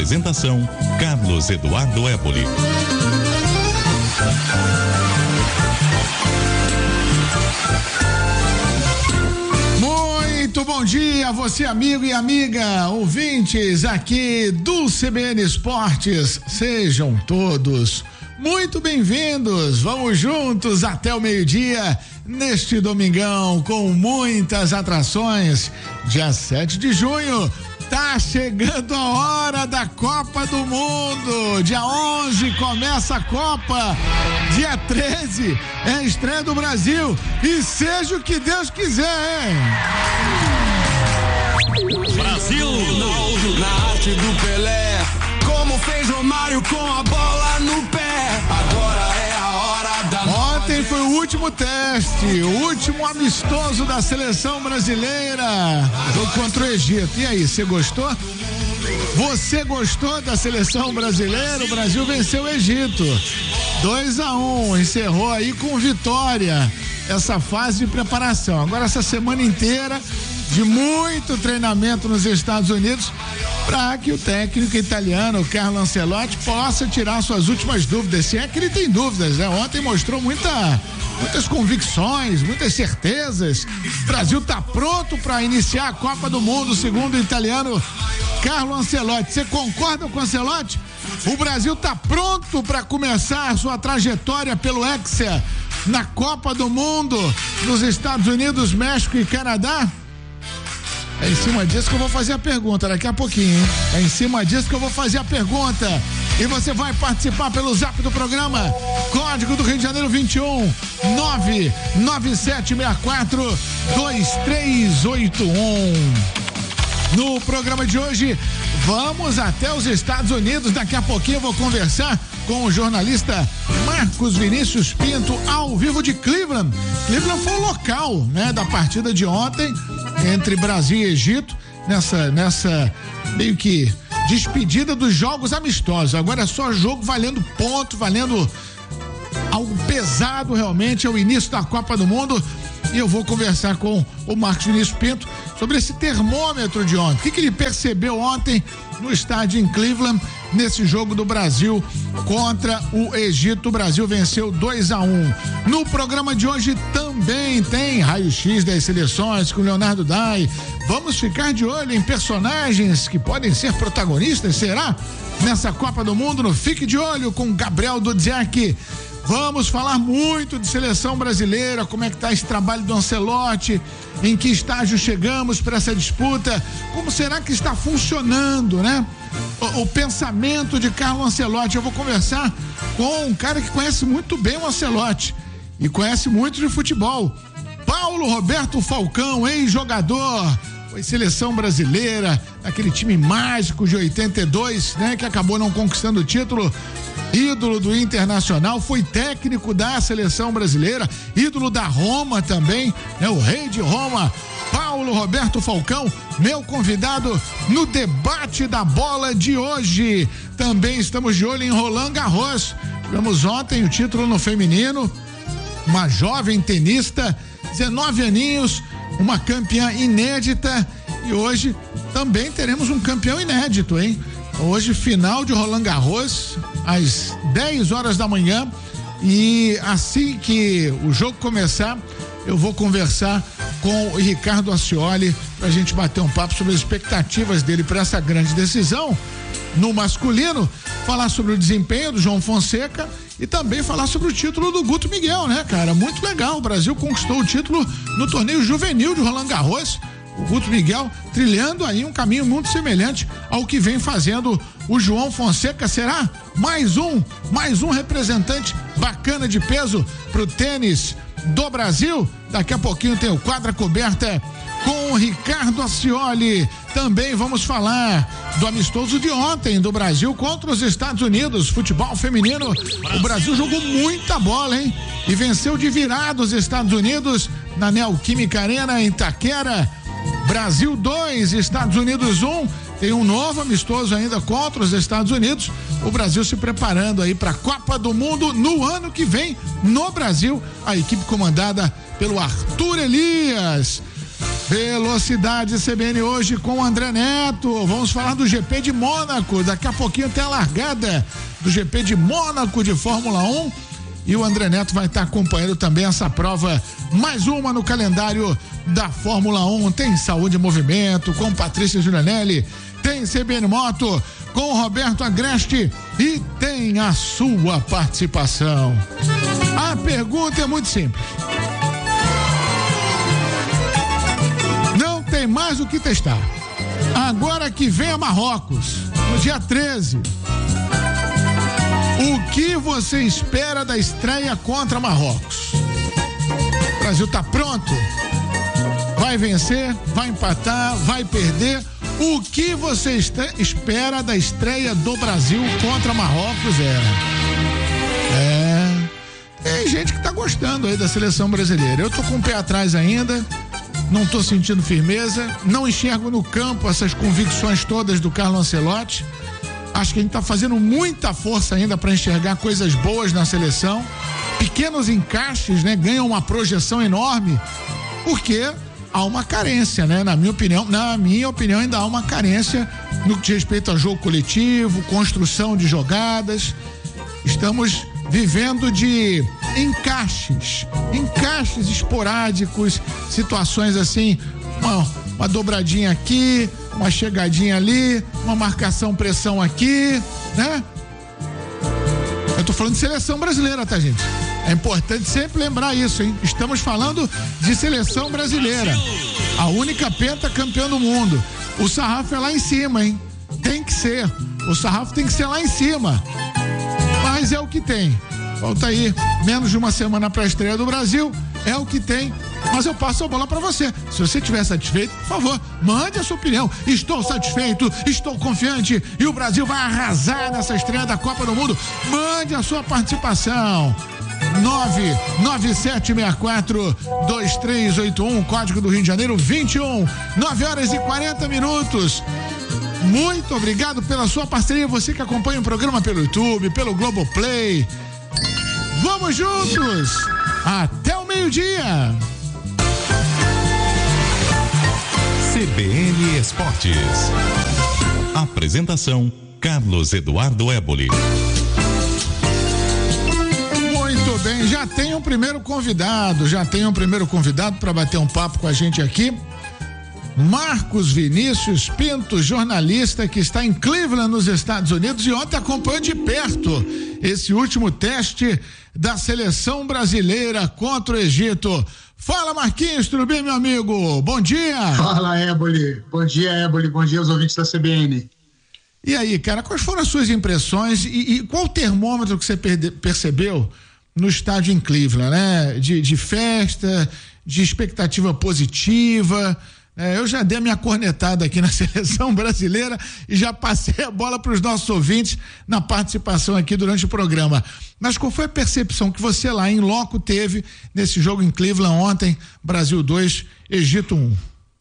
Apresentação: Carlos Eduardo Éboli. Muito bom dia, você amigo e amiga, ouvintes aqui do CBN Esportes, sejam todos muito bem-vindos, vamos juntos até o meio-dia, neste domingão com muitas atrações, dia 7 de junho, tá chegando a hora da Copa do Mundo, dia 11 começa a Copa, dia 13 é a estreia do Brasil e seja o que Deus quiser, hein? Brasil na arte do Pelé, como fez Romário com a bola no pé, agora é a hora da Ontem foi o último teste, o último amistoso da seleção brasileira, jogo contra o Egito. E aí, você gostou? Você gostou da seleção brasileira? O Brasil venceu o Egito 2-1, encerrou aí com vitória essa fase de preparação. Agora essa semana inteira de muito treinamento nos Estados Unidos para que o técnico italiano Carlo Ancelotti possa tirar suas últimas dúvidas, se é que ele tem dúvidas, né? Ontem mostrou muitas convicções, muitas certezas. O Brasil está pronto para iniciar a Copa do Mundo, segundo o italiano Carlo Ancelotti. Você concorda com o Ancelotti? O Brasil está pronto para começar a sua trajetória pelo Hexa na Copa do Mundo nos Estados Unidos, México e Canadá? É em cima disso que eu vou fazer a pergunta daqui a pouquinho, hein? É em cima disso que eu vou fazer a pergunta. E você vai participar pelo zap do programa, código do Rio de Janeiro 21 99764 2381. No programa de hoje, vamos até os Estados Unidos. Daqui a pouquinho eu vou conversar com o jornalista Marcos Vinícius Pinto, ao vivo de Cleveland. Cleveland foi o local, né, da partida de ontem entre Brasil e Egito, nessa meio que despedida dos jogos amistosos. Agora é só jogo valendo ponto, valendo algo pesado realmente, é o início da Copa do Mundo. E eu vou conversar com o Marcos Vinícius Pinto sobre esse termômetro de ontem. O que ele percebeu ontem no estádio em Cleveland, nesse jogo do Brasil contra o Egito. O Brasil venceu 2-1. No programa de hoje também tem raio-x das seleções com Leonardo Dai. Vamos ficar de olho em personagens que podem ser protagonistas, será? Nessa Copa do Mundo, no Fique de Olho com Gabriel Dudziak. Vamos falar muito de seleção brasileira, como é que tá esse trabalho do Ancelotti, em que estágio chegamos para essa disputa, como será que está funcionando, né? O pensamento de Carlo Ancelotti. Eu vou conversar com um cara que conhece muito bem o Ancelotti e conhece muito de futebol. Paulo Roberto Falcão, ex-jogador, foi seleção brasileira, aquele time mágico de 82, né? Que acabou não conquistando o título. Ídolo do Internacional, foi técnico da seleção brasileira, ídolo da Roma também, né? O rei de Roma, Paulo Roberto Falcão, meu convidado no debate da bola de hoje. Também estamos de olho em Roland Garros. Tivemos ontem o título no feminino, uma jovem tenista, 19 aninhos, uma campeã inédita, e hoje também teremos um campeão inédito, hein? Hoje, final de Roland Garros, às 10 horas da manhã, e assim que o jogo começar, eu vou conversar com o Ricardo Ascioli pra gente bater um papo sobre as expectativas dele para essa grande decisão. No masculino, falar sobre o desempenho do João Fonseca e também falar sobre o título do Guto Miguel, né, cara? Muito legal, o Brasil conquistou o título no torneio juvenil de Roland Garros. O Guto Miguel trilhando aí um caminho muito semelhante ao que vem fazendo o João Fonseca. Será mais um representante bacana de peso pro tênis do Brasil. Daqui a pouquinho tem o Quadra Coberta com o Ricardo Ascioli. Também vamos falar do amistoso de ontem do Brasil contra os Estados Unidos, futebol feminino. O Brasil jogou muita bola, hein? E venceu de virada os Estados Unidos na Neoquímica Arena em Itaquera. Brasil 2, Estados Unidos 1. Tem um novo amistoso ainda contra os Estados Unidos. O Brasil se preparando aí para a Copa do Mundo no ano que vem no Brasil. A equipe comandada pelo Arthur Elias. Velocidade CBN hoje com o André Neto. Vamos falar do GP de Mônaco. Daqui a pouquinho tem a largada do GP de Mônaco de Fórmula 1. E o André Neto vai estar acompanhando também essa prova, mais uma no calendário da Fórmula 1. Tem Saúde e Movimento com Patrícia Giulianelli, tem CBN Moto com o Roberto Agreste e tem a sua participação. A pergunta é muito simples. Não tem mais o que testar. Agora que vem a Marrocos, no dia 13. O que você espera da estreia contra Marrocos? O Brasil tá pronto? Vai vencer? Vai empatar? Vai perder? O que você espera da estreia do Brasil contra Marrocos? Tem gente que tá gostando aí da seleção brasileira. Eu tô com o pé atrás ainda, não tô sentindo firmeza, não enxergo no campo essas convicções todas do Carlo Ancelotti. Acho que a gente tá fazendo muita força ainda para enxergar coisas boas na seleção. Pequenos encaixes, né? Ganham uma projeção enorme, porque há uma carência, né? Na minha opinião, ainda há uma carência no que diz respeito a jogo coletivo, construção de jogadas. Estamos vivendo de encaixes esporádicos, situações assim, uma dobradinha aqui, uma chegadinha ali, uma marcação, pressão aqui, né? Eu tô falando de seleção brasileira, tá, gente? É importante sempre lembrar isso, hein? Estamos falando de seleção brasileira. A única pentacampeã do mundo. O sarrafo é lá em cima, hein? Tem que ser. O sarrafo tem que ser lá em cima. Mas é o que tem. Falta aí menos de uma semana para a estreia do Brasil. É o que tem. Mas eu passo a bola para você. Se você estiver satisfeito, por favor, mande a sua opinião. Estou satisfeito, estou confiante e o Brasil vai arrasar nessa estreia da Copa do Mundo. Mande a sua participação. 99764-2381, código do Rio de Janeiro 21, 9h40. Muito obrigado pela sua parceria, você que acompanha o programa pelo YouTube, pelo Globoplay. Vamos juntos até o meio-dia. CBN Esportes. Apresentação: Carlos Eduardo Éboli. Muito bem, já tem um primeiro convidado para bater um papo com a gente aqui. Marcos Vinícius Pinto, jornalista que está em Cleveland, nos Estados Unidos, e ontem acompanhou de perto esse último teste da seleção brasileira contra o Egito. Fala, Marquinhos, tudo bem, meu amigo? Bom dia. Fala, Éboli. Bom dia, Éboli. Bom dia aos ouvintes da CBN. E aí, cara, quais foram as suas impressões e qual o termômetro que você percebeu no estádio em Cleveland, né? De festa, de expectativa positiva. Eu já dei a minha cornetada aqui na seleção brasileira e já passei a bola para os nossos ouvintes na participação aqui durante o programa. Mas qual foi a percepção que você lá em loco teve nesse jogo em Cleveland ontem, Brasil 2, Egito 1?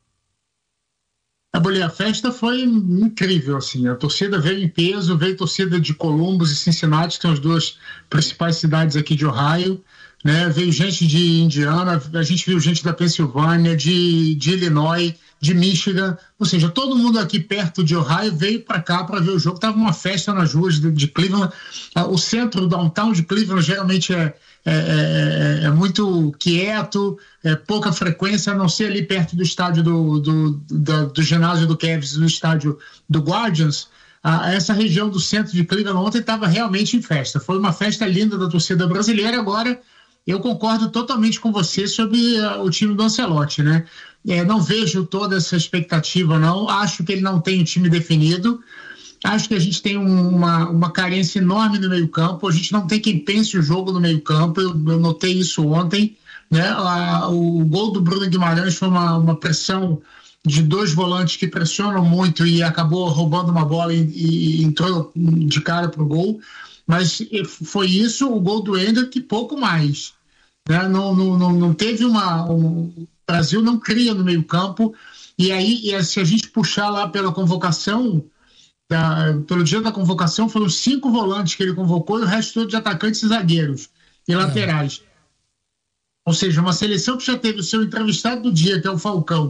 A festa foi incrível, assim, a torcida veio em peso, veio torcida de Columbus e Cincinnati, que são as duas principais cidades aqui de Ohio, né? Veio gente de Indiana, a gente viu gente da Pensilvânia, de Illinois, de Michigan, ou seja, todo mundo aqui perto de Ohio veio para cá para ver o jogo. Tava uma festa nas ruas de Cleveland. O centro, o downtown de Cleveland geralmente é muito quieto, pouca frequência, a não ser ali perto do estádio do ginásio do Cavs, do estádio do Guardians. Essa região do centro de Cleveland ontem estava realmente em festa. Foi uma festa linda da torcida brasileira. Agora, eu concordo totalmente com você sobre o time do Ancelotti, né? Não vejo toda essa expectativa, não. Acho que ele não tem o time definido. Acho que a gente tem uma carência enorme no meio-campo. A gente não tem quem pense o jogo no meio-campo. Eu notei isso ontem, né? O gol do Bruno Guimarães foi uma pressão de dois volantes que pressionam muito e acabou roubando uma bola e entrou de cara pro gol. Mas foi isso, o gol do Hendrick, pouco mais, né? Não teve o Brasil não cria no meio campo, e aí se a gente puxar lá pela convocação, pelo dia da convocação, foram 5 volantes que ele convocou e o resto todo de atacantes e zagueiros e laterais. Ou seja, uma seleção que já teve o seu entrevistado do dia, que é o Falcão,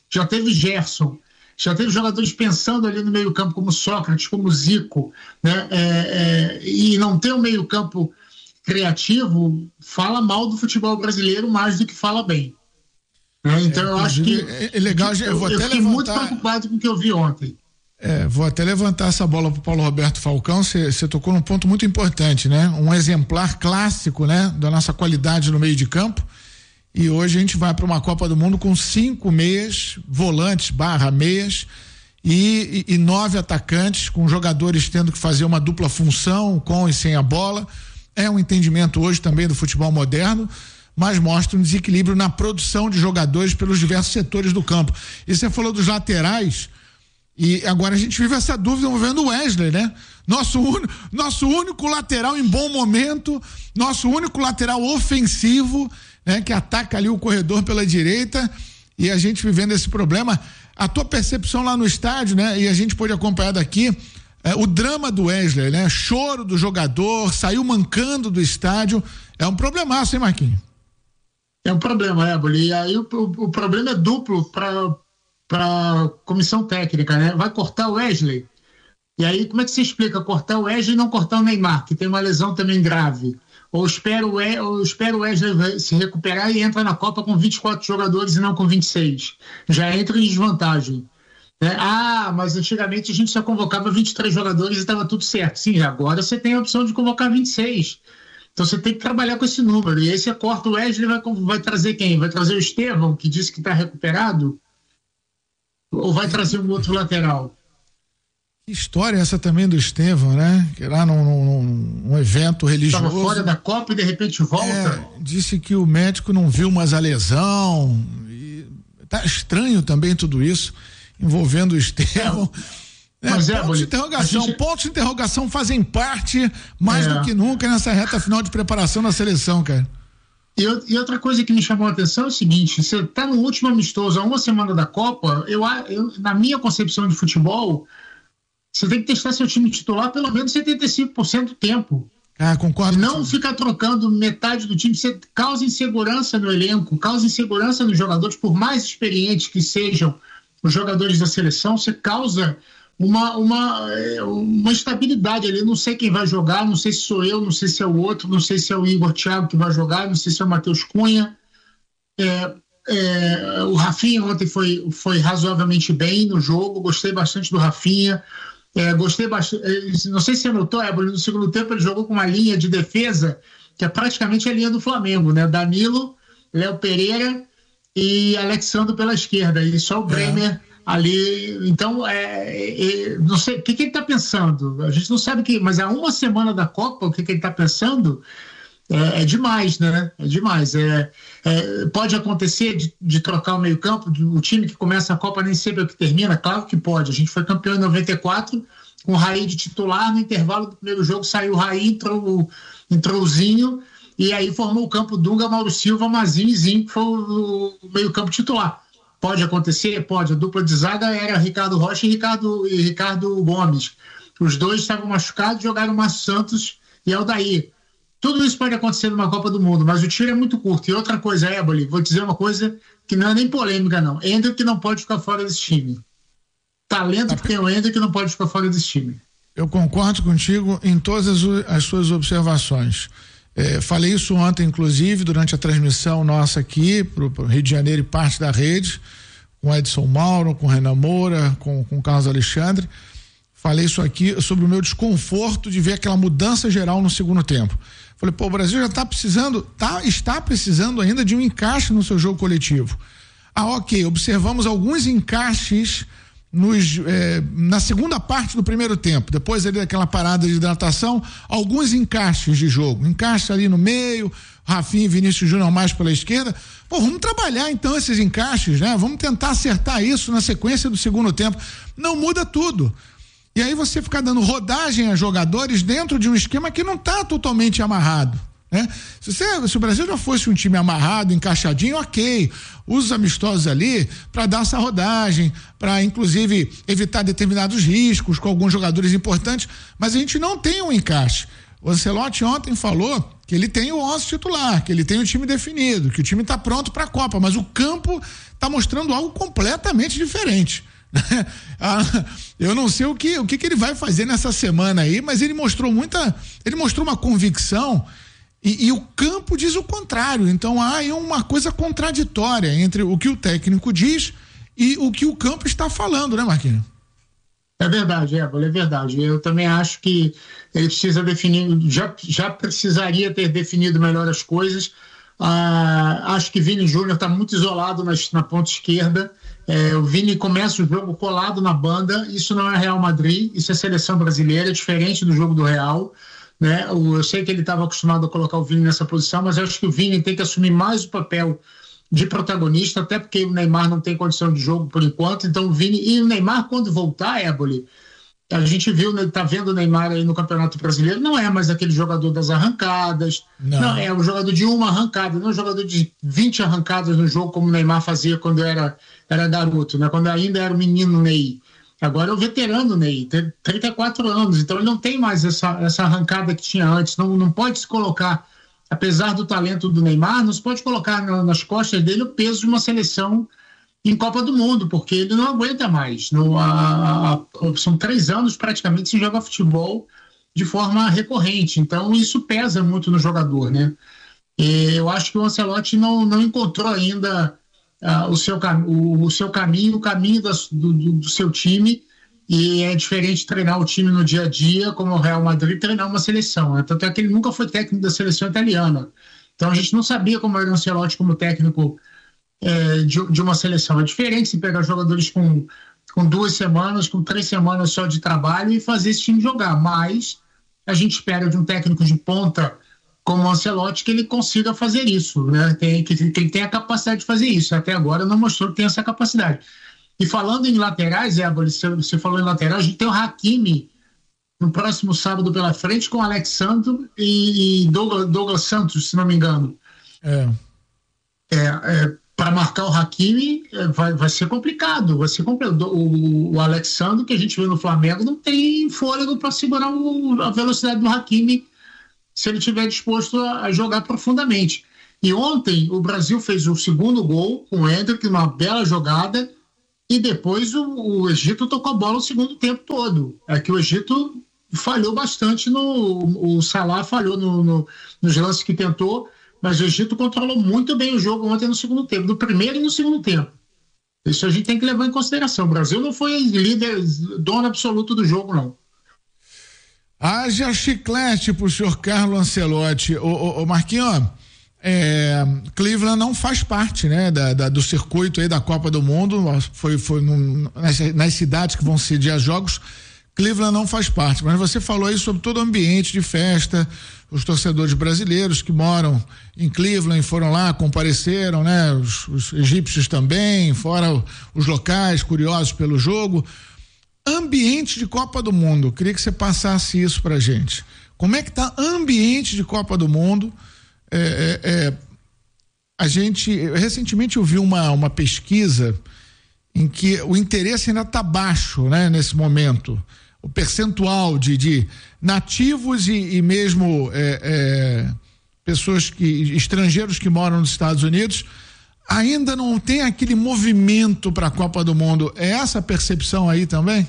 já teve Gerson, já teve jogadores pensando ali no meio-campo como Sócrates, como Zico, né? E não ter um meio-campo criativo fala mal do futebol brasileiro mais do que fala bem. Né? Então eu acho que é legal, eu fiquei muito preocupado com o que eu vi ontem. Vou até levantar essa bola para o Paulo Roberto Falcão. Você tocou num ponto muito importante, né? Um exemplar clássico, né? Da nossa qualidade no meio de campo. E hoje a gente vai para uma Copa do Mundo com 5 meias, volantes / meias e 9 atacantes, com jogadores tendo que fazer uma dupla função com e sem a bola. É um entendimento hoje também do futebol moderno, mas mostra um desequilíbrio na produção de jogadores pelos diversos setores do campo. E você falou dos laterais. E agora a gente vive essa dúvida envolvendo o Wesley, né? Nosso único lateral em bom momento, nosso único lateral ofensivo, né? Que ataca ali o corredor pela direita, e a gente vivendo esse problema. A tua percepção lá no estádio, né? E a gente pôde acompanhar daqui o drama do Wesley, né? Choro do jogador, saiu mancando do estádio. É um problemaço, hein, Marquinhos? É um problema, Éboli. E aí o problema é duplo para comissão técnica, né? Vai cortar o Wesley. E aí, como é que se explica cortar o Wesley e não cortar o Neymar, que tem uma lesão também grave? Ou espera o Wesley se recuperar e entra na Copa com 24 jogadores e não com 26. Já entra em desvantagem. Né? Mas antigamente a gente só convocava 23 jogadores e estava tudo certo. Sim, agora você tem a opção de convocar 26. Então você tem que trabalhar com esse número. E aí você corta o Wesley, vai trazer quem? Vai trazer o Estevão, que disse que está recuperado? Ou vai trazer um outro lateral? Que história é essa também do Estevão, né? Que lá num evento religioso. Estava fora da Copa e de repente volta. Disse que o médico não viu mais a lesão. E tá estranho também tudo isso, envolvendo o Estevão. Mas pontos de interrogação. Pontos de interrogação fazem parte, mais do que nunca, nessa reta final de preparação da seleção, cara. E outra coisa que me chamou a atenção é o seguinte: você está no último amistoso, há uma semana da Copa, eu, na minha concepção de futebol, você tem que testar seu time titular pelo menos 75% do tempo. Concordo. Não ficar trocando metade do time. Você causa insegurança no elenco, causa insegurança nos jogadores, por mais experientes que sejam os jogadores da seleção, você causa uma instabilidade ali. Não sei quem vai jogar, não sei se sou eu, não sei se é o outro, não sei se é o Igor Thiago que vai jogar, não sei se é o Matheus Cunha. O Rafinha ontem foi razoavelmente bem no jogo, gostei bastante do Rafinha. Gostei bastante. Não sei se você notou, no segundo tempo ele jogou com uma linha de defesa que é praticamente a linha do Flamengo, né? Danilo, Léo Pereira e Alexandre pela esquerda, e só o Bremer ali. Então, não sei o que ele está pensando. A gente não sabe mas há uma semana da Copa, o que ele está pensando é demais, né? É demais. Pode acontecer de trocar o meio-campo, o time que começa a Copa nem sempre é o que termina, claro que pode. A gente foi campeão em 94, com o Raí de titular, no intervalo do primeiro jogo saiu o Raí, entrou o Zinho, e aí formou o campo Dunga, Mauro Silva, Mazinho e Zinho, que foi o meio-campo titular. Pode acontecer? Pode. A dupla de zaga era Ricardo Rocha e Ricardo Gomes. Os dois estavam machucados, jogaram o Márcio Santos e Aldair. Tudo isso pode acontecer numa Copa do Mundo, mas o tiro é muito curto. E outra coisa, Éboli, vou dizer uma coisa que não é nem polêmica, não. Endrick não pode ficar fora desse time. Talento que tem o Endrick não pode ficar fora desse time. Eu concordo contigo em todas as suas observações. Falei isso ontem, inclusive, durante a transmissão nossa aqui, para o Rio de Janeiro e parte da rede, com Edson Mauro, com Renan Moura, com Carlos Alexandre. Falei isso aqui sobre o meu desconforto de ver aquela mudança geral no segundo tempo. Falei, o Brasil já está precisando ainda de um encaixe no seu jogo coletivo. Ok, observamos alguns encaixes na segunda parte do primeiro tempo, depois ali daquela parada de hidratação, alguns encaixes de jogo, encaixe ali no meio, Rafinha e Vinícius Júnior mais pela esquerda. Vamos trabalhar então esses encaixes, né? Vamos tentar acertar isso na sequência do segundo tempo. Não muda tudo. E aí você fica dando rodagem a jogadores dentro de um esquema que não está totalmente amarrado, né? Se o Brasil já fosse um time amarrado, encaixadinho, ok, usa os amistosos ali para dar essa rodagem, para inclusive evitar determinados riscos com alguns jogadores importantes, mas a gente não tem um encaixe. O Ancelotti ontem falou que ele tem o 11 titular, que ele tem o time definido, que o time está pronto para a Copa, mas o campo está mostrando algo completamente diferente. Eu não sei o que ele vai fazer nessa semana aí, mas ele mostrou uma convicção e o campo diz o contrário. Então há aí uma coisa contraditória entre o que o técnico diz e o que o campo está falando, né, Marquinhos? É verdade, é verdade. Eu também acho que ele precisa definir, já precisaria ter definido melhor as coisas. Acho que Vini Júnior está muito isolado na ponta esquerda. O Vini começa o jogo colado na banda. Isso não é Real Madrid, isso é seleção brasileira, é diferente do jogo do Real, né? Eu sei que ele estava acostumado a colocar o Vini nessa posição, mas eu acho que o Vini tem que assumir mais o papel de protagonista, até porque o Neymar não tem condição de jogo por enquanto. Então o Vini e o Neymar, quando voltar, Éboli, a gente viu, tá vendo o Neymar aí no Campeonato Brasileiro, não é mais aquele jogador das arrancadas, não é um jogador de uma arrancada, não é um jogador de 20 arrancadas no jogo, como o Neymar fazia quando era garoto, né? Quando ainda era o menino Ney. Agora é o veterano Ney, tem 34 anos, então ele não tem mais essa arrancada que tinha antes, não pode se colocar, apesar do talento do Neymar, não se pode colocar nas costas dele o peso de uma seleção em Copa do Mundo, porque ele não aguenta mais. São 3 anos praticamente sem jogar futebol de forma recorrente, então isso pesa muito no jogador, né? E eu acho que o Ancelotti não encontrou ainda o seu caminho, o caminho do seu time, e é diferente treinar o time no dia a dia, como o Real Madrid, treinar uma seleção, né? Tanto é que ele nunca foi técnico da seleção italiana, então a gente não sabia como era o Ancelotti como técnico de uma seleção. É diferente se pegar jogadores com 2 semanas, com 3 semanas só de trabalho e fazer esse time jogar, mas a gente espera de um técnico de ponta como o Ancelotti que ele consiga fazer isso, né? Que ele tenha a capacidade de fazer isso. Até agora não mostrou que tem essa capacidade. E falando em laterais, você falou em lateral, a gente tem o Hakimi no próximo sábado pela frente com o Alex Santos e Douglas Santos, se não me engano. Para marcar o Hakimi vai ser complicado. O Alex Santos, que a gente vê no Flamengo, não tem fôlego para segurar a velocidade do Hakimi se ele estiver disposto a jogar profundamente. E ontem o Brasil fez o segundo gol com o Endrick, uma bela jogada, e depois o Egito tocou a bola o segundo tempo todo. É que o Egito falhou bastante, o Salah falhou nos lances que tentou, mas o Egito controlou muito bem o jogo ontem no segundo tempo, no primeiro e no segundo tempo. Isso a gente tem que levar em consideração. O Brasil não foi líder, dono absoluto do jogo, não. Haja chiclete pro senhor Carlo Ancelotti. Ô Marquinhos, Cleveland não faz parte, né, do circuito aí da Copa do Mundo, foi nas cidades que vão sediar jogos, Cleveland não faz parte, mas você falou aí sobre todo o ambiente de festa, os torcedores brasileiros que moram em Cleveland foram lá, compareceram, né, os egípcios também, fora os locais curiosos pelo jogo. Ambiente de Copa do Mundo, queria que você passasse isso pra gente. Como é que tá ambiente de Copa do Mundo? Recentemente eu vi uma pesquisa em que o interesse ainda está baixo, né, nesse momento. O percentual de nativos e mesmo pessoas estrangeiros que moram nos Estados Unidos ainda não tem aquele movimento para a Copa do Mundo. É essa a percepção aí também?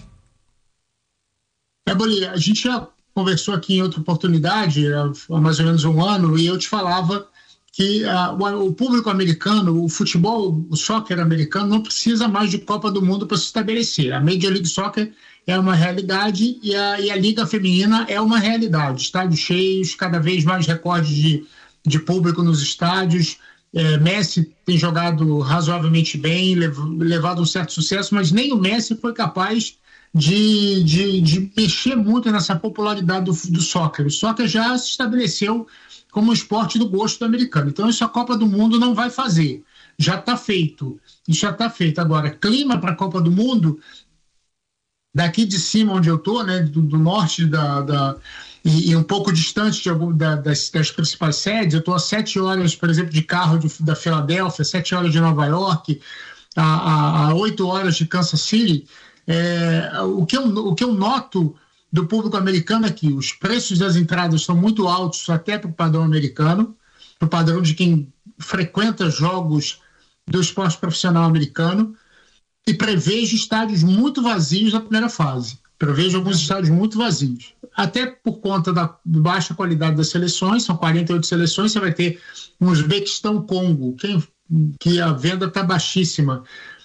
Boli, a gente já conversou aqui em outra oportunidade, há mais ou menos um ano, e eu te falava que o público americano, o futebol, o soccer americano não precisa mais de Copa do Mundo para se estabelecer. A Major League Soccer é uma realidade e a Liga Feminina é uma realidade. Estádios cheios, cada vez mais recordes de público nos estádios. Messi tem jogado razoavelmente bem, levado um certo sucesso, mas nem o Messi foi capaz de mexer muito nessa popularidade do soccer. O soccer já se estabeleceu como um esporte do gosto americano. Então isso a Copa do Mundo não vai fazer. Já está feito. Isso já está feito. Agora, clima para a Copa do Mundo, daqui de cima onde eu estou, né, do norte e um pouco distante das principais sedes, eu estou a 7 horas, por exemplo, de carro da Filadélfia, 7 horas de Nova York, a 8 horas de Kansas City. O que eu noto do público americano é que os preços das entradas são muito altos, até para o padrão americano, para o padrão de quem frequenta jogos do esporte profissional americano, e prevejo estádios muito vazios na primeira fase. Prevejo alguns estádios muito vazios. Até por conta da baixa qualidade das seleções, são 48 seleções, você vai ter um Uzbequistão-Congo, que a venda está baixíssima.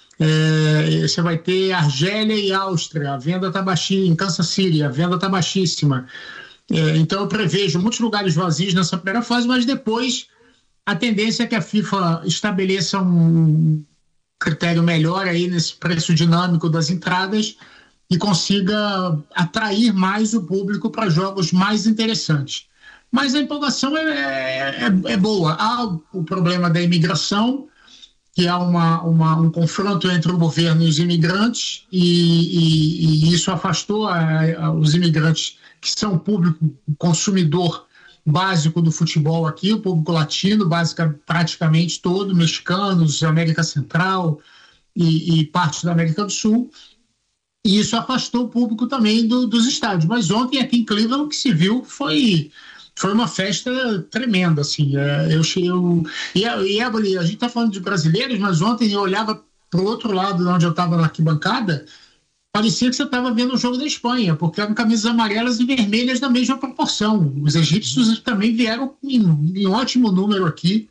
Você vai ter Argélia e Áustria, a venda está baixíssima. Em Kansas City, a venda está baixíssima. Então eu prevejo muitos lugares vazios nessa primeira fase, mas depois a tendência é que a FIFA estabeleça um critério melhor aí nesse preço dinâmico das entradas e consiga atrair mais o público para jogos mais interessantes. Mas a empolgação é boa. Há o problema da imigração, que há um confronto entre o governo e os imigrantes, e isso afastou os imigrantes, que são o público consumidor básico do futebol aqui, o público latino, praticamente todo, mexicanos, América Central e parte da América do Sul, e isso afastou o público também dos estádios. Mas ontem aqui em Cleveland o que se viu foi uma festa tremenda, assim. A gente está falando de brasileiros, mas ontem eu olhava para o outro lado, onde eu estava na arquibancada, parecia que você estava vendo o jogo da Espanha, porque eram camisas amarelas e vermelhas da mesma proporção. Os egípcios também vieram em ótimo número aqui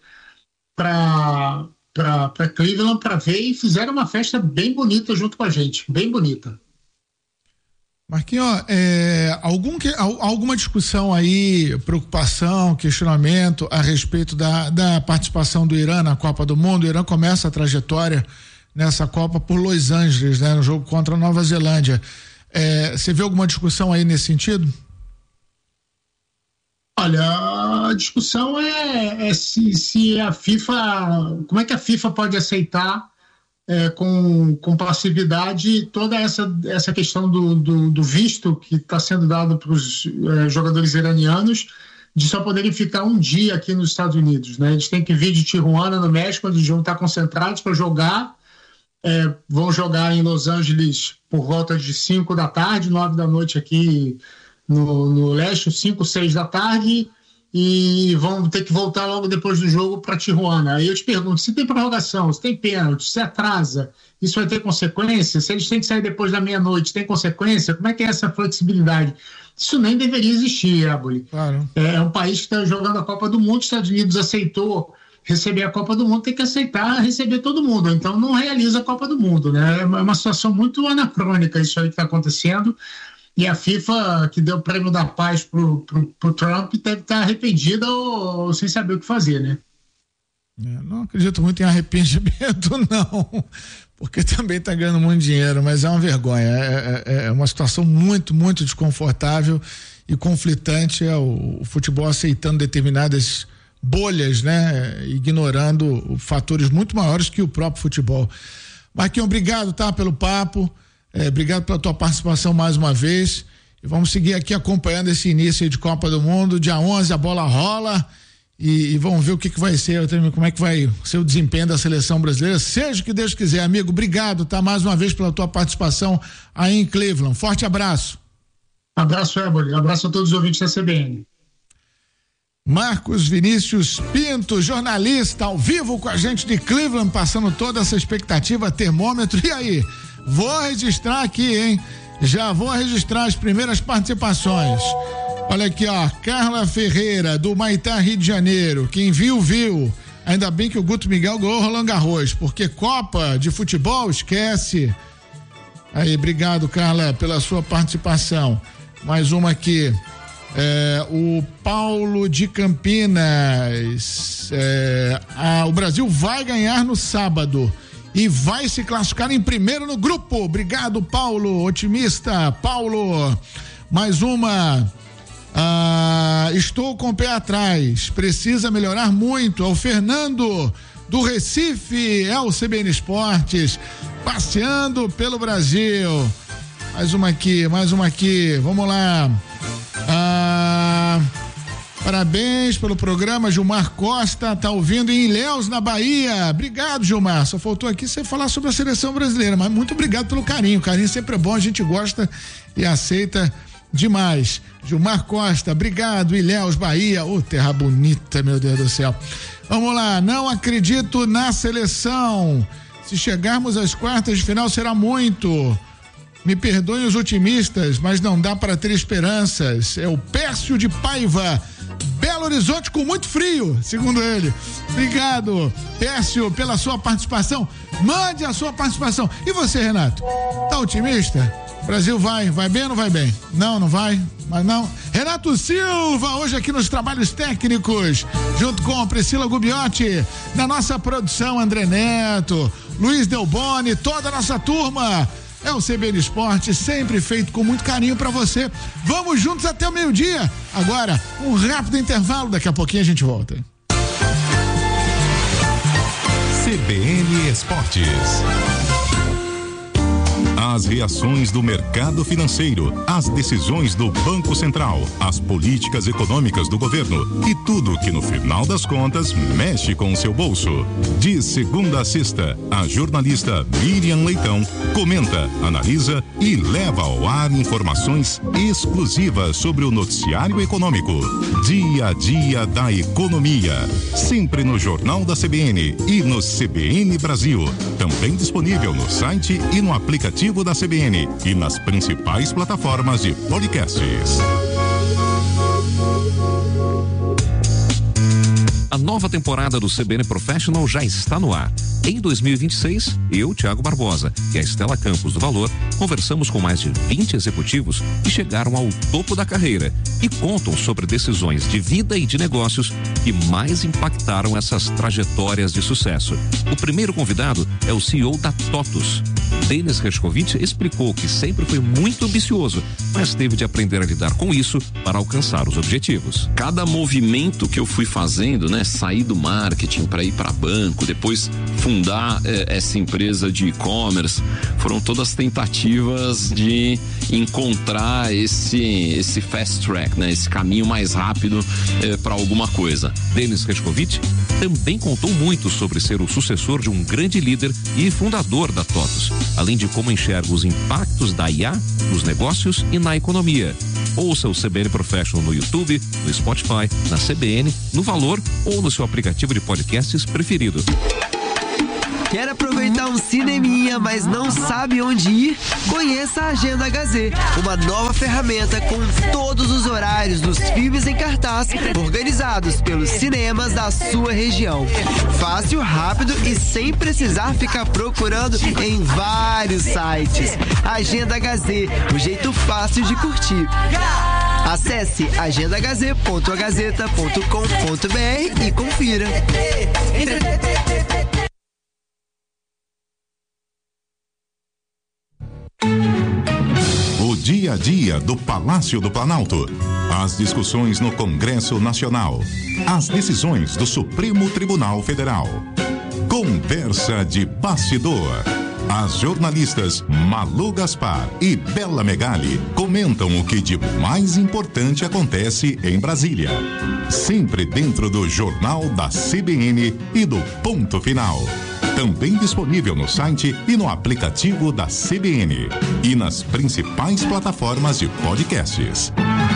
para Cleveland para ver, e fizeram uma festa bem bonita junto com a gente, bem bonita. Marquinhos, alguma discussão aí, preocupação, questionamento a respeito da participação do Irã na Copa do Mundo? O Irã começa a trajetória nessa Copa por Los Angeles, né, no jogo contra a Nova Zelândia. Você vê alguma discussão aí nesse sentido? Olha, a discussão é se a FIFA, como é que a FIFA pode aceitar com passividade toda essa questão do visto que está sendo dado para os jogadores iranianos, de só poderem ficar um dia aqui nos Estados Unidos, né? Eles têm que vir de Tijuana, no México, onde eles vão estar concentrados para jogar. Vão jogar em Los Angeles por volta de 5 da tarde, 9 da noite aqui no leste, 5, 6 da tarde, e vão ter que voltar logo depois do jogo para Tijuana. Aí eu te pergunto, se tem prorrogação, se tem pênalti, se atrasa, isso vai ter consequência? Se eles têm que sair depois da meia-noite, tem consequência? Como é que é essa flexibilidade? Isso nem deveria existir, Éboli. Claro. É um país que está jogando a Copa do Mundo, os Estados Unidos aceitou receber a Copa do Mundo, tem que aceitar receber todo mundo, então não realiza a Copa do Mundo, né? É uma situação muito anacrônica isso aí que está acontecendo, e a FIFA, que deu o prêmio da paz pro Trump, deve estar arrependida ou sem saber o que fazer, né? Não acredito muito em arrependimento, não, porque também está ganhando muito dinheiro, mas é uma vergonha, é uma situação muito, muito desconfortável e conflitante, o futebol aceitando determinadas bolhas, né? Ignorando fatores muito maiores que o próprio futebol. Marquinhos, obrigado, tá? Pelo papo, obrigado pela tua participação mais uma vez, e vamos seguir aqui acompanhando esse início aí de Copa do Mundo. Dia 11 a bola rola e vamos ver o que vai ser, como é que vai ser o desempenho da seleção brasileira, seja o que Deus quiser. Amigo, obrigado, tá? Mais uma vez pela tua participação aí em Cleveland. Forte abraço. Abraço, Éboli. Abraço a todos os ouvintes da CBN. Marcos Vinícius Pinto, jornalista ao vivo com a gente de Cleveland, passando toda essa expectativa, termômetro. E aí, vou registrar aqui, hein? Já vou registrar as primeiras participações. Olha aqui, ó, Carla Ferreira, do Maitá, Rio de Janeiro. Quem viu, viu. Ainda bem que o Guto Miguel ganhou Roland Garros, porque Copa de futebol, esquece. Aí, obrigado, Carla, pela sua participação. Mais uma aqui. O Paulo de Campinas, o Brasil vai ganhar no sábado e vai se classificar em primeiro no grupo. Obrigado, Paulo, otimista. Paulo, mais uma. Estou com o pé atrás, precisa melhorar muito. É o Fernando do Recife, é o CBN Esportes, passeando pelo Brasil. Mais uma aqui, vamos lá. Parabéns pelo programa, Gilmar Costa, tá ouvindo em Ilhéus, na Bahia. Obrigado, Gilmar, só faltou aqui você falar sobre a seleção brasileira, mas muito obrigado pelo carinho. O carinho sempre é bom, a gente gosta e aceita demais. Gilmar Costa, obrigado. Ilhéus, Bahia, terra bonita, meu Deus do céu. Vamos lá, não acredito na seleção. Se chegarmos às quartas de final será muito. Me perdoem os otimistas, mas não dá para ter esperanças. É o Pércio de Paiva, Belo Horizonte com muito frio, segundo ele. Obrigado, Pércio, pela sua participação. Mande a sua participação. E você, Renato? Tá otimista? Brasil vai bem ou não vai bem? Não vai, mas não. Renato Silva, hoje aqui nos trabalhos técnicos, junto com Priscila Gubiotti, na nossa produção, André Neto, Luiz Delboni, toda a nossa turma. É o CBN Esporte, sempre feito com muito carinho pra você. Vamos juntos até o meio-dia. Agora, um rápido intervalo, daqui a pouquinho a gente volta. CBN Esportes. As reações do mercado financeiro, as decisões do Banco Central, as políticas econômicas do governo e tudo que no final das contas mexe com o seu bolso. De segunda a sexta, a jornalista Miriam Leitão comenta, analisa e leva ao ar informações exclusivas sobre o noticiário econômico. Dia a dia da economia. Sempre no Jornal da CBN e no CBN Brasil. Também disponível no site e no aplicativo da CBN e nas principais plataformas de podcasts. A nova temporada do CBN Professional já está no ar. Em 2026, eu, Thiago Barbosa e a Estela Campos do Valor, conversamos com mais de 20 executivos que chegaram ao topo da carreira e contam sobre decisões de vida e de negócios que mais impactaram essas trajetórias de sucesso. O primeiro convidado é o CEO da TOTUS. Denis Hershkovich explicou que sempre foi muito ambicioso, mas teve de aprender a lidar com isso para alcançar os objetivos. Cada movimento que eu fui fazendo, né, sair do marketing para ir para banco, depois fundar essa empresa de e-commerce, foram todas tentativas de encontrar esse fast track, né, esse caminho mais rápido para alguma coisa. Denis Hershkovich também contou muito sobre ser o sucessor de um grande líder e fundador da TOTUS, além de como enxerga os impactos da IA nos negócios e na economia. Ouça o CBN Professional no YouTube, no Spotify, na CBN, no Valor ou no seu aplicativo de podcasts preferido. Quer aproveitar um cineminha, mas não sabe onde ir? Conheça a Agenda HZ, uma nova ferramenta com todos os horários dos filmes em cartaz, organizados pelos cinemas da sua região. Fácil, rápido e sem precisar ficar procurando em vários sites. Agenda HZ, o jeito fácil de curtir. Acesse agendahz.agazeta.com.br e confira. O dia a dia do Palácio do Planalto. As discussões no Congresso Nacional. As decisões do Supremo Tribunal Federal. Conversa de bastidor. As jornalistas Malu Gaspar e Bela Megali comentam o que de mais importante acontece em Brasília. Sempre dentro do Jornal da CBN e do Ponto Final. Também disponível no site e no aplicativo da CBN. E nas principais plataformas de podcasts.